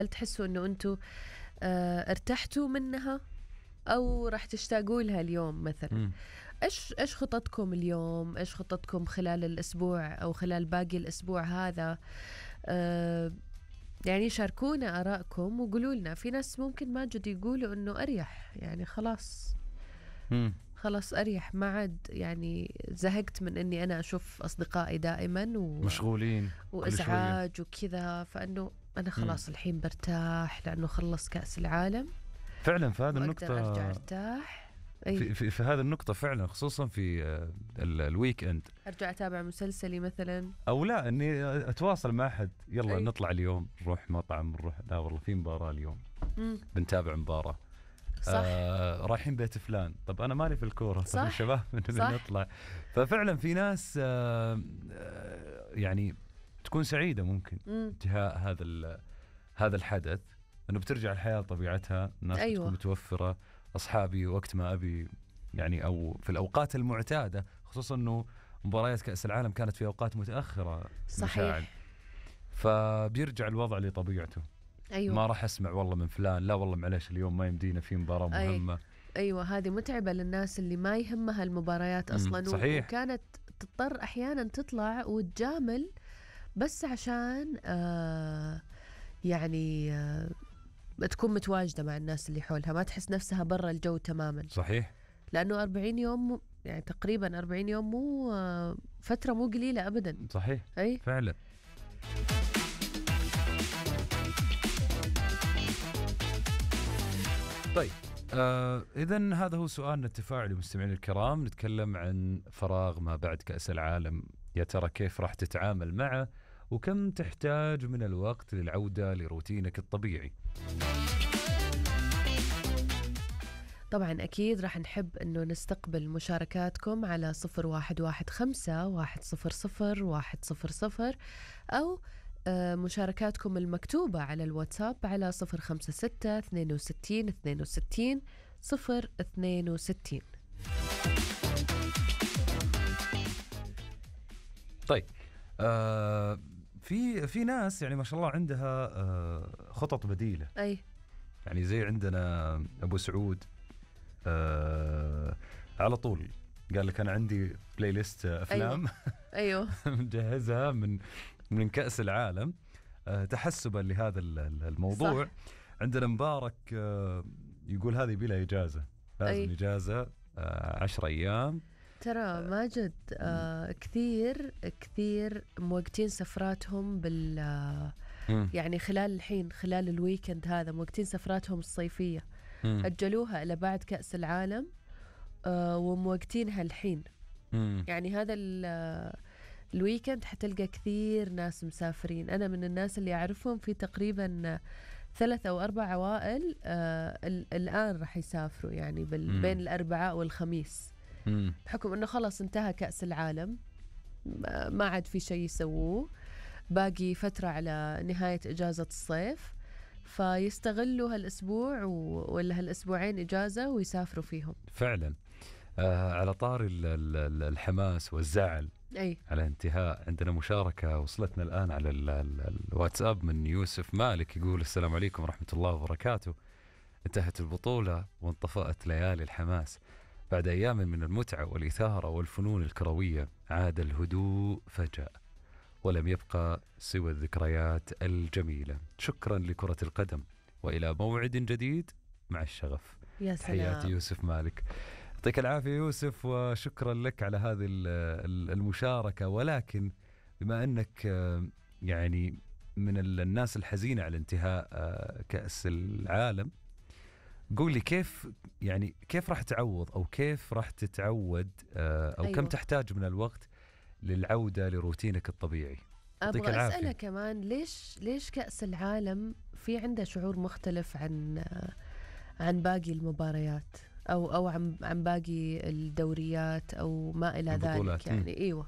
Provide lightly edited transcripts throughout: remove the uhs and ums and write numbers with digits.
هل تحسوا أنه أنتوا ارتحتوا منها أو راح تشتاقوا لها اليوم مثلا؟ إيش خططكم اليوم؟ إيش خططكم خلال الأسبوع أو خلال باقي الأسبوع هذا؟ يعني شاركونا آراءكم وقولوا لنا. في ناس ممكن ما جد يقولوا إنه أريح، يعني خلاص أريح، ما عاد يعني زهقت من إني أنا أشوف أصدقائي دائما مشغولين وإزعاج وكذا، فإنه أنا خلاص الحين برتاح لأنه خلص كأس العالم. فعلا في هذه النقطة أرجع أرتاح. في هذه النقطة فعلا، خصوصا في الويك اند أرجع أتابع مسلسلي مثلا، أو لا إني أتواصل مع أحد، يلا نطلع اليوم نروح مطعم، نروح لا والله في مباراة اليوم بنتابع مباراة، صح. رايحين بيت فلان، طب أنا مالي في الكورة، طب الشباب صح. نطلع. ففعلا في ناس يعني تكون سعيدة ممكن انتهاء هذا الحدث، أنه بترجع الحياة لطبيعتها، الناس بتكون متوفرة، أصحابي وقت ما أبي يعني، أو في الأوقات المعتادة، خصوصا أنه مباريات كأس العالم كانت في أوقات متأخرة. صحيح. فبيرجع الوضع لطبيعته. ما راح أسمع والله من فلان، لا والله معلش اليوم ما يمدينا في مباراة مهمة. أيوة هذه متعبة للناس اللي ما يهمها المباريات أصلا. صحيح. وكانت تضطر أحيانا تطلع وتجامل بس عشان يعني تكون متواجدة مع الناس اللي حولها، ما تحس نفسها برا الجو تماما. صحيح. لأنه 40 يوم يعني تقريبا 40 يوم مو فترة مو قليلة أبدا. صحيح. أي فعلا. طيب إذن هذا هو سؤالنا التفاعلي مستمعين الكرام. نتكلم عن فراغ ما بعد كأس العالم، يا ترى كيف راح تتعامل معه، وكم تحتاج من الوقت للعودة لروتينك الطبيعي؟ طبعا أكيد راح نحب أنه نستقبل مشاركاتكم على 015100 أو مشاركاتكم المكتوبة على الواتساب على 056-62-62-062. طيب في ناس يعني ما شاء الله عندها خطط بديلة. يعني زي عندنا أبو سعود على طول قال لك أنا عندي بلاي ليست أفلام. أيوه. مجهزها من كأس العالم تحسبا لهذا الموضوع. صح. عندنا مبارك يقول هذه بلا إجازة، لازم إجازة 10 أيام. ترى ماجد كثير موقتين سفراتهم يعني خلال الويكند هذا موقتين سفراتهم الصيفية، أجلوها إلى بعد كأس العالم وموقتينها الحين. يعني هذا الويكند حتلقى كثير ناس مسافرين. أنا من الناس اللي أعرفهم في تقريبا 3 أو 4 عوائل الآن راح يسافروا، يعني بين الأربعاء والخميس، بحكم أنه خلاص انتهى كأس العالم، ما عاد في شيء يسووه، باقي فترة على نهاية إجازة الصيف، فيستغلوا هالأسبوع ولا هالأسبوعين إجازة ويسافروا فيهم. فعلا. على طار الحماس والزعل على انتهاء، عندنا مشاركة وصلتنا الآن على الواتساب من يوسف مالك، يقول السلام عليكم ورحمة الله وبركاته. انتهت البطولة وانطفأت ليالي الحماس، بعد أيام من المتعة والإثارة والفنون الكروية عاد الهدوء فجأة، ولم يبقى سوى الذكريات الجميلة. شكرا لكرة القدم، وإلى موعد جديد مع الشغف. يا سلام. تحياتي يوسف مالك. يعطيك العافية يوسف، وشكرا لك على هذه المشاركة. ولكن بما أنك يعني من الناس الحزينة على انتهاء كأس العالم، قول لي كيف راح تعوض، أو كيف راح تتعود، أو كم تحتاج من الوقت للعودة لروتينك الطبيعي؟ أبغى أسألك كمان ليش كأس العالم في عنده شعور مختلف عن باقي المباريات أو عن باقي الدوريات أو ما إلى ذلك يعني. أيوة.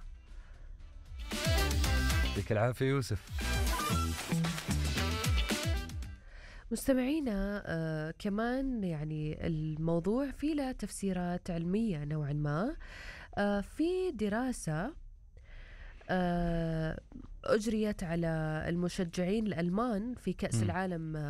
يعطيك العافية يوسف. مستمعينا كمان يعني الموضوع فيه له تفسيرات علمية نوعا ما. في دراسة أجريت على المشجعين الألمان في كأس العالم